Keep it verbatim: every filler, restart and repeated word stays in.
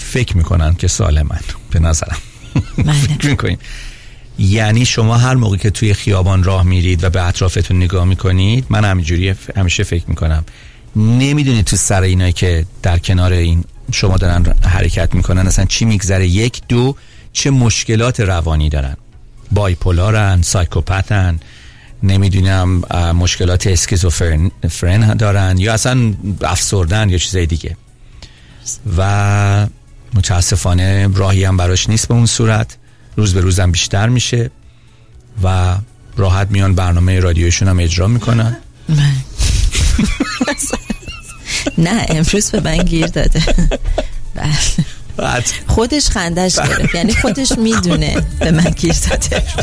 فکر میکنن که سالمن به نظرم. فکر میکنیم یعنی شما هر موقع که توی خیابان راه میرید و به اطرافتون نگاه میکنید، من همینجوری همیشه فکر میکنم نمیدونید تو سر اینایی که در کنار این شما دارن حرکت میکنن اصلا چی میگذره. یک دو چه مشکلات روانی دارن، بایپولارن، سایکوپاتن، نمیدونم مشکلات اسکیزوفرن دارن یا اصلا افسردن یا چیزای دیگه و متاسفانه راهی هم براش نیست به اون صورت. روز به روزم بیشتر میشه و راحت میان برنامه رادیوشون هم اجرا میکنن. نه امروز به من گیر داده. خودش خندش گرفت، یعنی خودش میدونه به من گیر داده.